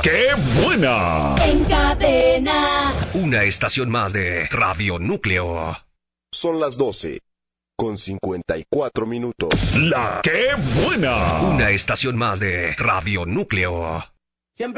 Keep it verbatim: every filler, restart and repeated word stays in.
¡Qué buena! En cadena. Una estación más de Radio Núcleo. Son las doce, con cincuenta y cuatro minutos. ¡La qué buena! Una estación más de Radio Núcleo.